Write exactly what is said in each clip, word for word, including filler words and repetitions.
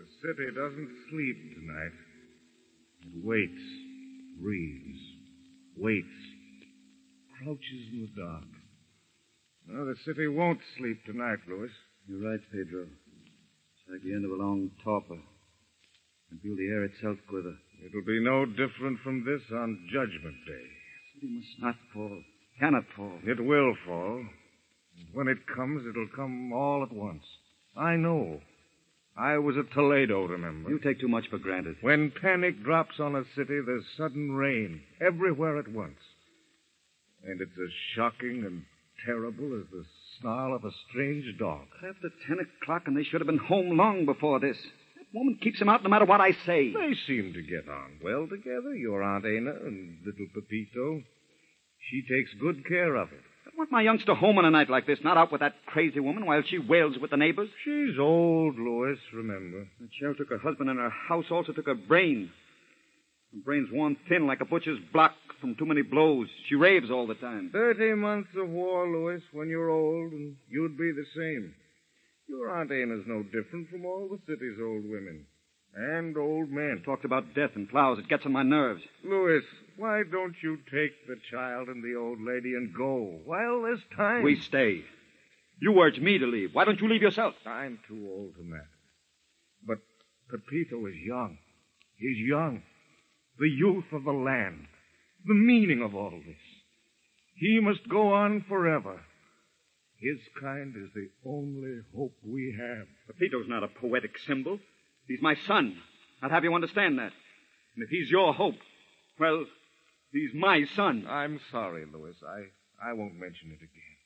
The city doesn't sleep tonight. It waits, breathes, waits, crouches in the dark. No, the city won't sleep tonight, Louis. You're right, Pedro. It's like the end of a long torpor. I can feel the air itself quiver. It'll be no different from this on Judgment Day. The city must not fall. Cannot fall. It will fall. And when it comes, it'll come all at once. I know. I was at Toledo, remember? You take too much for granted. When panic drops on a city, there's sudden rain everywhere at once. And it's as shocking and terrible as the snarl of a strange dog. After ten o'clock, and they should have been home long before this. That woman keeps them out no matter what I say. They seem to get on well together, your Aunt Ana and little Pepito. She takes good care of it. I want my youngster home on a night like this, not out with that crazy woman while she wails with the neighbors. She's old, Louis, remember. That shell took her husband, and her house also took her brain. Her brain's worn thin like a butcher's block from too many blows. She raves all the time. Thirty months of war, Louis, when you're old, and you'd be the same. Your Aunt Ana's no different from all the city's old women. And old men. Talked about death and flowers. It gets on my nerves. Louis, why don't you take the child and the old lady and go? While there's time. We stay. You urge me to leave. Why don't you leave yourself? I'm too old to matter. But Pepito is young. He's young. The youth of the land. The meaning of all this. He must go on forever. His kind is the only hope we have. Pepito's not a poetic symbol. He's my son. I'd have you understand that. And if he's your hope, well, he's my son. I'm sorry, Louis. I, I won't mention it again.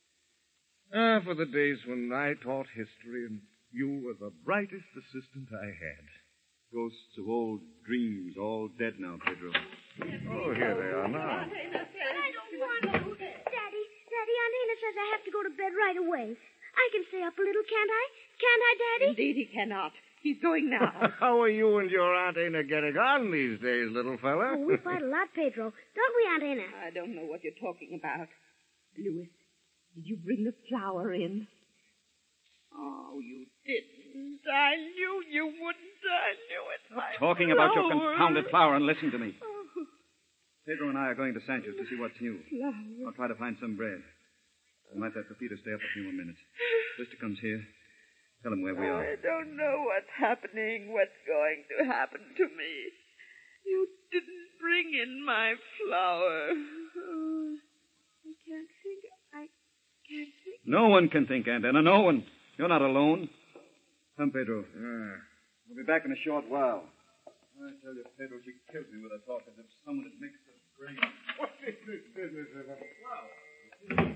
Ah, for the days when I taught history and you were the brightest assistant I had. Ghosts of old dreams, all dead now, Pedro. Oh, here they are now. I don't want to. Daddy, Daddy, Aunt Ana says I have to go to bed right away. I can stay up a little, can't I? Can't I, Daddy? Indeed he cannot. He's going now. How are you and your Aunt Ana getting on these days, little fella? Oh, we fight a lot, Pedro. Don't we, Aunt Ana? I don't know what you're talking about. Louis, did you bring the flour in? Oh, you didn't. I knew you wouldn't. I knew it. My Talking flour. about your confounded flour and listen to me. Pedro and I are going to Sancho's to see what's new. Flour. I'll try to find some bread. I might let Pepito stay up a few more minutes. Lister comes here. Tell him where we are. I don't know what's happening, what's going to happen to me. You didn't bring in my flour. Oh, I can't think. I can't think. No one can think, Aunt Anna. No one. You're not alone. Come, Pedro. Ah. We'll be back in a short while. I tell you, Pedro, she kills me with her talk as if someone had mixed her brain. What is this business of a flower?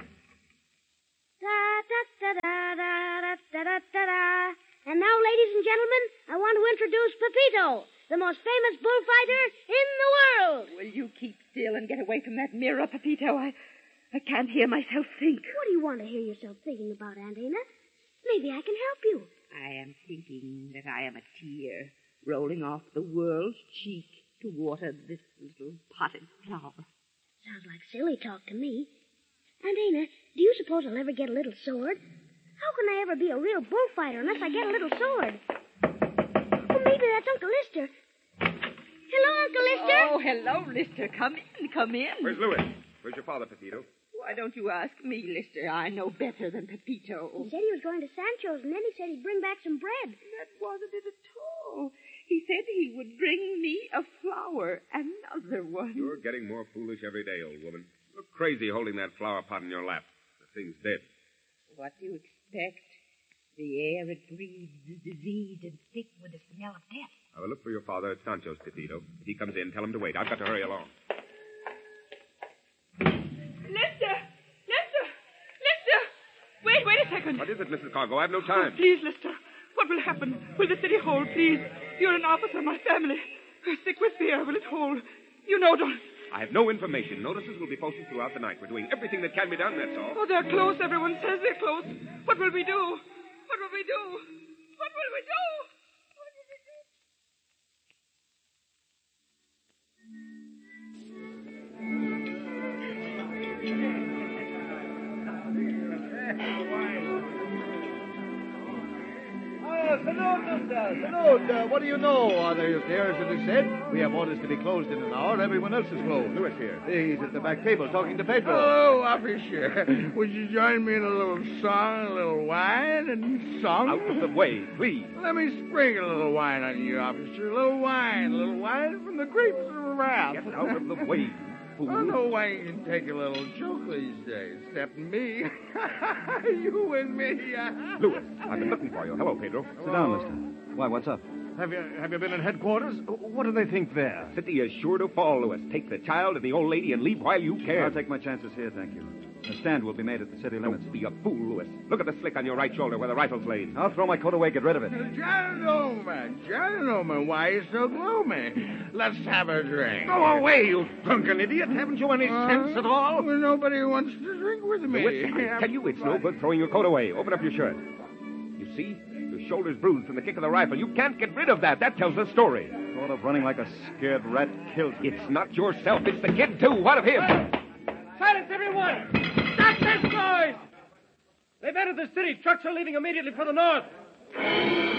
Da da da da da da da da da da. And now, ladies and gentlemen, I want to introduce Pepito, the most famous bullfighter in the world. Will you keep still and get away from that mirror, Pepito? I, I can't hear myself think. What do you want to hear yourself thinking about, Aunt Ana? Maybe I can help you. I am thinking that I am a tear rolling off the world's cheek to water this little potted flower. Sounds like silly talk to me. Aunt Ana, do you suppose I'll ever get a little sword? How can I ever be a real bullfighter unless I get a little sword? Oh, maybe that's Uncle Lister. Hello, Uncle Lister. Oh, hello, Lister. Come in, come in. Where's Louis? Where's your father, Pepito? Why don't you ask me, Lister? I know better than Pepito. He said he was going to Sancho's, and then he said he'd bring back some bread. That wasn't it at all. He said he would bring me a flower, another one. You're getting more foolish every day, old woman. You look crazy holding that flower pot in your lap. The thing's dead. What do you expect? The air it breathes is diseased and thick with the smell of death. I will look for your father at Sancho's, Pepito. If he comes in, tell him to wait. I've got to hurry along. Lister! Lister! Lister! Wait, wait a second. What is it, Missus Cargo? I have no Oh, time. please, Lister. What will happen? Will the city hold, please? You're an officer of my family. We're sick with fear. Will it hold? You know, don't... I have no information. Notices will be posted throughout the night. We're doing everything that can be done, that's all. Oh, they're close. Everyone says they're close. What will we do? What will we do? What will we do? What will we do? Oh, salute, salute. Uh, what do you know? Are they upstairs, as they said? We have orders to be closed in an hour. Everyone else is closed. Lewis here. He's at the back table talking to Pedro. Oh, officer, would you join me in a little song, a little wine, and song? Out of the way, please. Let me sprinkle a little wine on you, officer. A little wine, a little wine from the grapes of wrath. Get out of the way, fool. Oh, no wine can take a little joke these days, except me. You and me. Lewis, I've been looking for you. Hello, Pedro. Sit down, mister. Why, what's up? Have you have you been in headquarters? What do they think there? The city is sure to fall, Lewis. Take the child and the old lady and leave while you can. I'll take my chances here, thank you. A stand will be made at the city limits. Don't be a fool, Lewis. Look at the slick on your right shoulder where the rifle's laid. I'll throw my coat away, get rid of it. Gentlemen, gentlemen, why are you so gloomy? Let's have a drink. Go away, you drunken idiot. Haven't you any sense at all? Well, nobody wants to drink with me. Lewis, I tell you, it's no good throwing your coat away. Open up your shirt. You see? Your shoulder's bruised from the kick of the rifle. You can't get rid of that. That tells the story. Sort of running like a scared rat kills me. It's not yourself. It's the kid, too. What of him? Silence, everyone! Stop this noise! They've entered the city. Trucks are leaving immediately for the north.